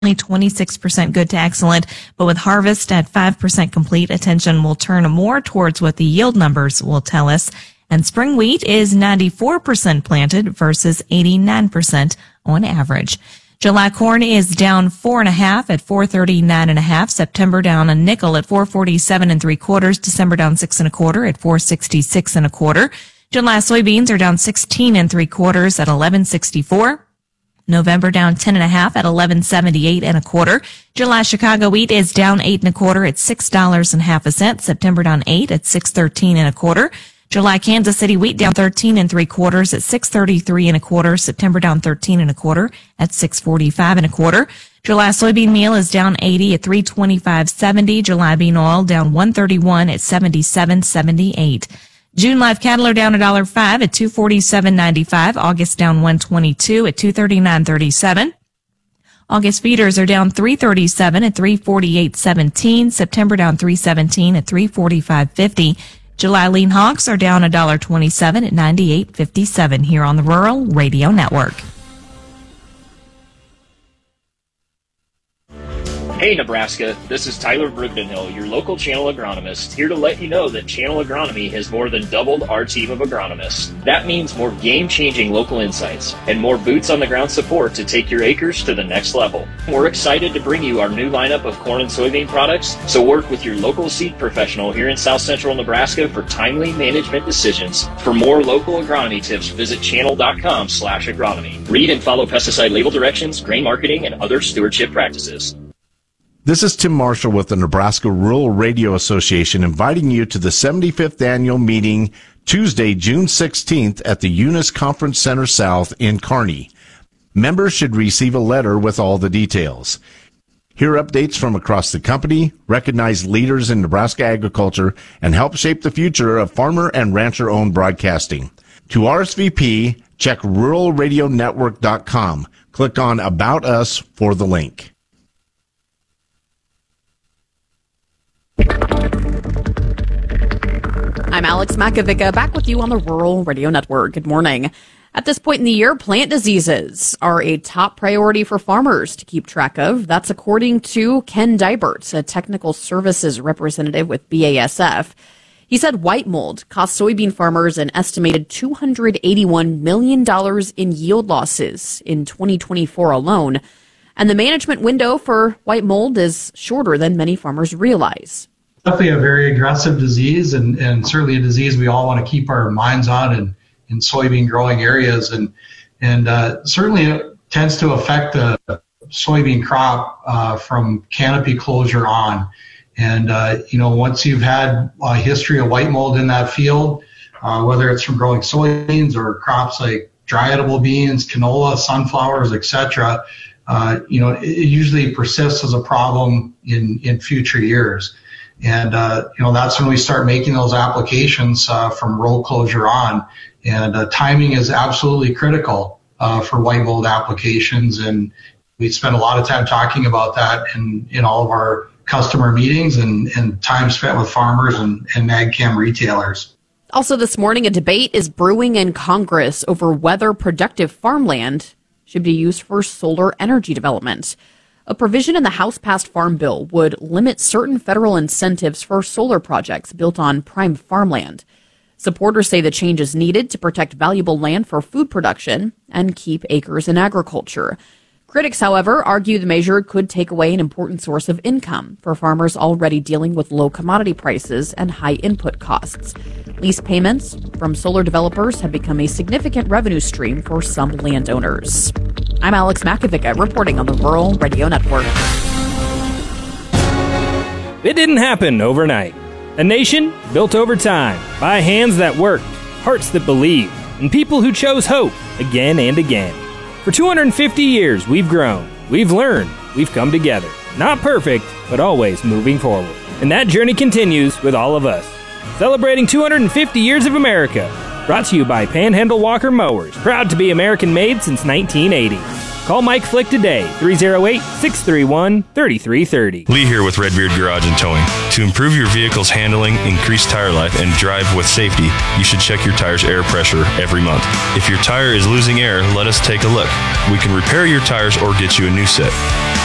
only 26% good to excellent, but with harvest at 5% complete, attention will turn more towards what the yield numbers will tell us. And spring wheat is 94% planted versus 89% on average. July corn is down 4.5 at 439.5. September down a nickel at 447 3/4. December down 6 1/4 at 466 1/4. July soybeans are down 16 3/4 at 1164. November down 10.5 at 1178 1/4. July Chicago wheat is down 8 1/4 at $6.50. September down 8 at 613 1/4. July Kansas City wheat down 13 3/4 at 633 1/4. September down 13 1/4 at 645 1/4. July soybean meal is down 80 at 325.70. July bean oil down 131 at 77.78. June live cattle are down $1.05 at 247.95. August down 122 at 239.37. August feeders are down 337 at 348.17. September down 317 at 345.50. July lean hogs are down $1.27 at 98.57 here on the Rural Radio Network. Hey Nebraska, this is Tyler Brigdenhill, your local Channel agronomist, here to let you know that Channel Agronomy has more than doubled our team of agronomists. That means more game-changing local insights and more boots-on-the-ground support to take your acres to the next level. We're excited to bring you our new lineup of corn and soybean products, so work with your local seed professional here in South Central Nebraska for timely management decisions. For more local agronomy tips, visit channel.com/agronomy. Read and follow pesticide label directions, grain marketing, and other stewardship practices. This is Tim Marshall with the Nebraska Rural Radio Association inviting you to the 75th annual meeting Tuesday, June 16th at the Eunice Conference Center South in Kearney. Members should receive a letter with all the details. Hear updates from across the company, recognize leaders in Nebraska agriculture, and help shape the future of farmer and rancher-owned broadcasting. To RSVP, check ruralradionetwork.com. Click on About Us for the link. I'm Alex Makovica, back with you on the Rural Radio Network. Good morning. At this point in the year, plant diseases are a top priority for farmers to keep track of. That's according to Ken Dybert, a technical services representative with BASF. He said white mold cost soybean farmers an estimated $281 million in yield losses in 2024 alone. And the management window for white mold is shorter than many farmers realize. Definitely a very aggressive disease and certainly a disease we all want to keep our minds on in soybean growing areas. And certainly it tends to affect the soybean crop from canopy closure on. And, once you've had a history of white mold in that field, whether it's from growing soybeans or crops like dry edible beans, canola, sunflowers, etc., it usually persists as a problem in future years. And, that's when we start making those applications from row closure on. And timing is absolutely critical for white mold applications. And we spend a lot of time talking about that in all of our customer meetings and time spent with farmers and AgChem retailers. Also this morning, a debate is brewing in Congress over whether productive farmland should be used for solar energy development. A provision in the House-passed Farm Bill would limit certain federal incentives for solar projects built on prime farmland. Supporters say the change is needed to protect valuable land for food production and keep acres in agriculture. Critics, however, argue the measure could take away an important source of income for farmers already dealing with low commodity prices and high input costs. Lease payments from solar developers have become a significant revenue stream for some landowners. I'm Alex Makovica reporting on the Rural Radio Network. It didn't happen overnight. A nation built over time by hands that worked, hearts that believed, and people who chose hope again and again. For 250 years, we've grown, we've learned, we've come together. Not perfect, but always moving forward. And that journey continues with all of us. Celebrating 250 years of America. Brought to you by Panhandle Walker Mowers, proud to be American-made since 1980. Call Mike Flick today, 308-631-3330. Lee here with Redbeard Garage and Towing. To improve your vehicle's handling, increase tire life, and drive with safety, you should check your tire's air pressure every month. If your tire is losing air, let us take a look. We can repair your tires or get you a new set.